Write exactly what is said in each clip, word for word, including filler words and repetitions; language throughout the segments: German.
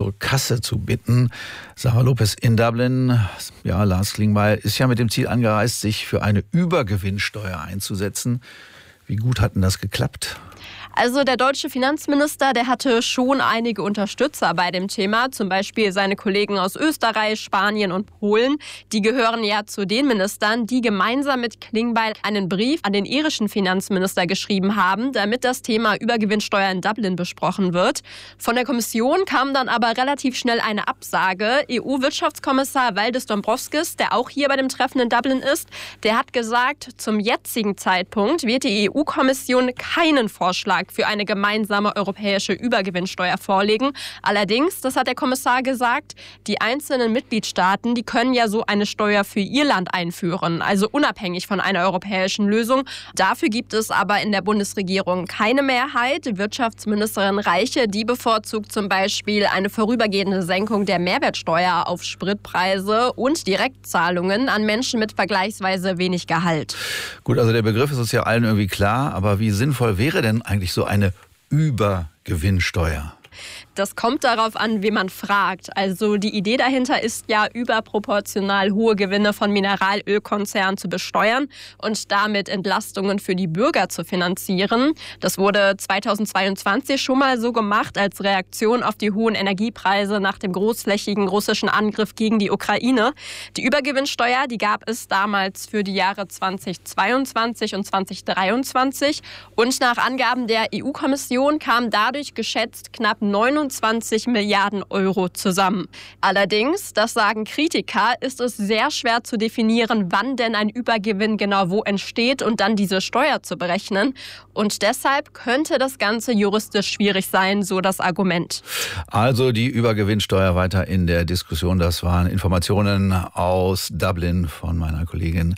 zur Kasse zu bitten. Sarah Lopez in Dublin. Ja, Lars Klingbeil ist ja mit dem Ziel angereist, sich für eine Übergewinnsteuer einzusetzen. Wie gut hat denn das geklappt? Also der deutsche Finanzminister, der hatte schon einige Unterstützer bei dem Thema, zum Beispiel seine Kollegen aus Österreich, Spanien und Polen. Die gehören ja zu den Ministern, die gemeinsam mit Klingbeil einen Brief an den irischen Finanzminister geschrieben haben, damit das Thema Übergewinnsteuer in Dublin besprochen wird. Von der Kommission kam dann aber relativ schnell eine Absage. E U-Wirtschaftskommissar Valdis Dombrovskis, der auch hier bei dem Treffen in Dublin ist, der hat gesagt, zum jetzigen Zeitpunkt wird die E U-Kommission keinen Vorschlag für eine gemeinsame europäische Übergewinnsteuer vorlegen. Allerdings, das hat der Kommissar gesagt, die einzelnen Mitgliedstaaten, die können ja so eine Steuer für ihr Land einführen, also unabhängig von einer europäischen Lösung. Dafür gibt es aber in der Bundesregierung keine Mehrheit. Wirtschaftsministerin Reiche, die bevorzugt zum Beispiel eine vorübergehende Senkung der Mehrwertsteuer auf Spritpreise und Direktzahlungen an Menschen mit vergleichsweise wenig Gehalt. Gut, also der Begriff ist uns ja allen irgendwie klar, aber wie sinnvoll wäre denn eigentlich so eine Übergewinnsteuer? Das kommt darauf an, wen man fragt. Also die Idee dahinter ist ja, überproportional hohe Gewinne von Mineralölkonzernen zu besteuern und damit Entlastungen für die Bürger zu finanzieren. Das wurde zweitausendzweiundzwanzig schon mal so gemacht als Reaktion auf die hohen Energiepreise nach dem großflächigen russischen Angriff gegen die Ukraine. Die Übergewinnsteuer, die gab es damals für die Jahre zweitausendzweiundzwanzig und zweitausenddreiundzwanzig. Und nach Angaben der E U-Kommission kamen dadurch geschätzt knapp neunundzwanzig Milliarden Euro zusammen. Allerdings, das sagen Kritiker, ist es sehr schwer zu definieren, wann denn ein Übergewinn genau wo entsteht und dann diese Steuer zu berechnen. Und deshalb könnte das Ganze juristisch schwierig sein, so das Argument. Also die Übergewinnsteuer weiter in der Diskussion. Das waren Informationen aus Dublin von meiner Kollegin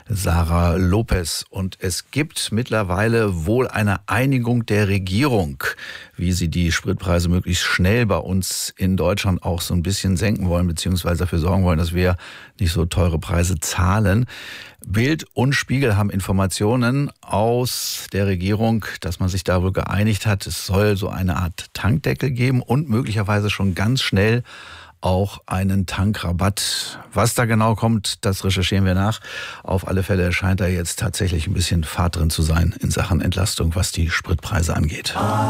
Sarah Lopez. Und es gibt mittlerweile wohl eine Einigung der Regierung, wie sie die Spritpreise möglichst schnell bei uns in Deutschland auch so ein bisschen senken wollen, beziehungsweise dafür sorgen wollen, dass wir nicht so teure Preise zahlen. Bild und Spiegel haben Informationen aus der Regierung, dass man sich da wohl geeinigt hat. Es soll so eine Art Tankdeckel geben und möglicherweise schon ganz schnell auch einen Tankrabatt. Was da genau kommt, das recherchieren wir nach. Auf alle Fälle scheint da jetzt tatsächlich ein bisschen Fahrt drin zu sein in Sachen Entlastung, was die Spritpreise angeht.